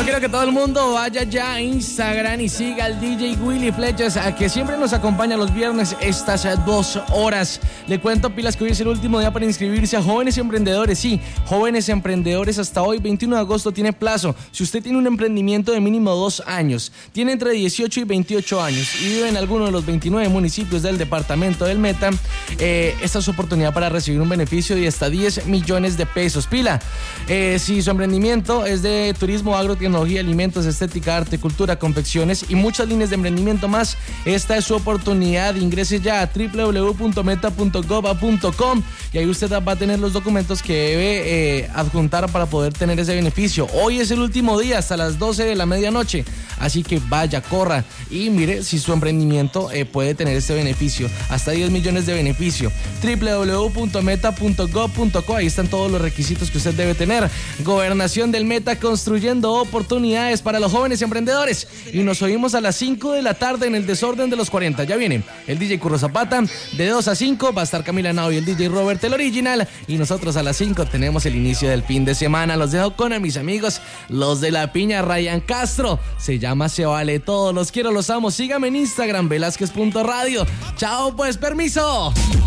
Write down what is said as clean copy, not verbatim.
Yo quiero que todo el mundo vaya ya a Instagram y siga al DJ Willy Flechas, a que siempre nos acompaña los viernes estas 2 horas. Le cuento, pilas, que hoy es el último día para inscribirse a Jóvenes Emprendedores. Sí, Jóvenes Emprendedores, hasta hoy, 21 de agosto, tiene plazo. Si usted tiene un emprendimiento de mínimo 2 años, tiene entre 18 y 28 años y vive en alguno de los 29 municipios del departamento del Meta, esta es su oportunidad para recibir un beneficio de hasta 10 millones de pesos. Pila, si su emprendimiento es de turismo, agrotecnología, alimentos, estética, arte, cultura, confecciones y muchas líneas de emprendimiento más, esta es su oportunidad. Ingrese ya a www.meta.gov.com y ahí usted va a tener los documentos que debe adjuntar para poder tener ese beneficio. Hoy es el último día hasta las 12 de la medianoche, así que vaya, corra y mire si su emprendimiento puede tener este beneficio, hasta 10 millones de beneficio. www.meta.gov.co, ahí están todos los requisitos que usted debe tener. Gobernación del Meta, construyendo oportunidades para los jóvenes emprendedores. Y nos oímos a las 5 de la tarde en el Desorden de los 40. Ya viene el DJ Curro Zapata, de 2 a 5 va a estar Camila Nao y el DJ Robert, el original, y nosotros a las 5 tenemos el inicio del fin de semana. Los dejo con mis amigos, los de la piña, Ryan Castro, se llama Se Vale Todo. Los quiero, los amo. Sígame en Instagram, velázquez.radio. Chao, pues, permiso.